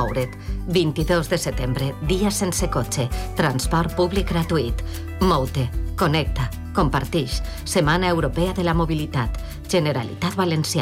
moure't. 22 de setembre, dia sense cotxe, transport públic gratuït. Mou-te, connecta, compartix. Setmana Europea de la Mobilitat. Generalitat Valenciana.